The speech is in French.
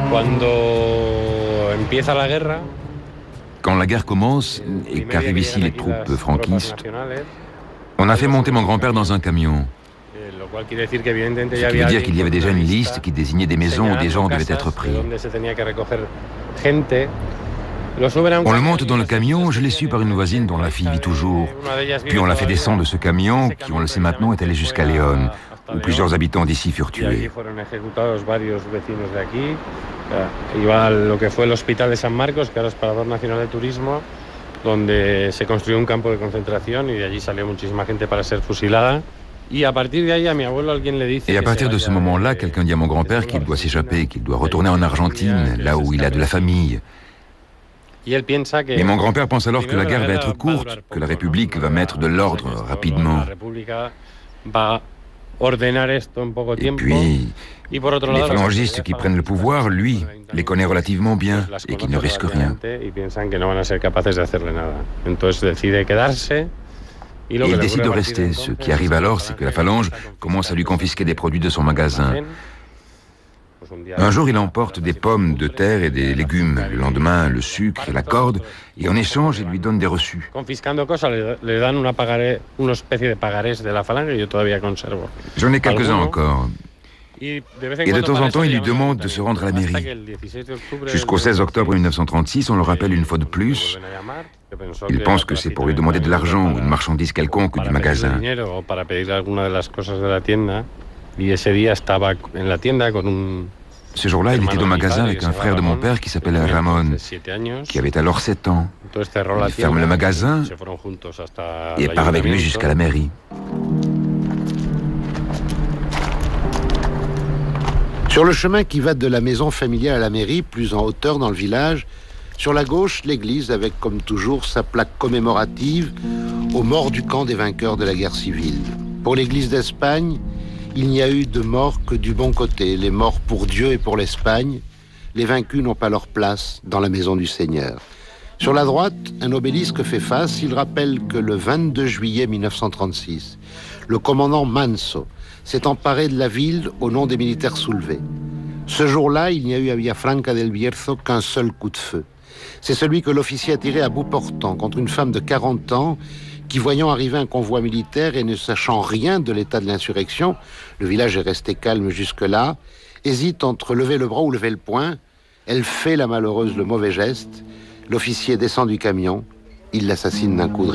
Quand la guerre commence et qu'arrivent ici les troupes franquistes, on a fait monter mon grand-père dans un camion. Ce qui veut dire qu'il y avait déjà une liste qui désignait des maisons où des gens devaient être pris. On le monte dans le camion, je l'ai su par une voisine dont la fille vit toujours. Puis on l'a fait descendre de ce camion, qui on le sait maintenant est allé jusqu'à León, où plusieurs habitants d'ici furent tués. Iba a lo que fue el hospital de San Marcos, que ahora es Parador Nacional de Turismo, donde se construyó un campo de concentración y de allí salió muchísima gente para ser fusilada. Et à partir de ce moment-là, quelqu'un dit à mon grand-père qu'il doit s'échapper, qu'il doit retourner en Argentine, là où il a de la famille. Mais mon grand-père pense alors que la guerre va être courte, que la République va mettre de l'ordre rapidement. Et puis, les phalangistes qui prennent le pouvoir, lui, les connaît relativement bien et qui ne risquent rien. Et il décide de rester. Ce qui arrive alors, c'est que la phalange commence à lui confisquer des produits de son magasin. Un jour, il emporte des pommes de terre et des légumes. Le lendemain, le sucre et la corde. Et en échange, il lui donne des reçus. J'en ai quelques-uns encore. Et de temps en temps, il lui demande de se rendre à la mairie. Jusqu'au 16 octobre 1936, on le rappelle une fois de plus. Il pense que c'est pour lui demander de l'argent ou une marchandise quelconque du magasin. Ce jour-là, il était au magasin avec un frère de mon père qui s'appelle Ramon, qui avait alors 7 ans. Il ferme le magasin et part avec lui jusqu'à la mairie. Sur le chemin qui va de la maison familiale à la mairie, plus en hauteur dans le village, sur la gauche, l'église avec, comme toujours, sa plaque commémorative aux morts du camp des vainqueurs de la guerre civile. Pour l'église d'Espagne, il n'y a eu de morts que du bon côté, les morts pour Dieu et pour l'Espagne. Les vaincus n'ont pas leur place dans la maison du Seigneur. Sur la droite, un obélisque fait face. Il rappelle que le 22 juillet 1936, le commandant Manso s'est emparé de la ville au nom des militaires soulevés. Ce jour-là, il n'y a eu à Villafranca del Bierzo qu'un seul coup de feu. C'est celui que l'officier a tiré à bout portant contre une femme de 40 ans qui, voyant arriver un convoi militaire et ne sachant rien de l'état de l'insurrection, le village est resté calme jusque-là, hésite entre lever le bras ou lever le poing. Elle fait, la malheureuse, le mauvais geste. L'officier descend du camion, il l'assassine d'un coup de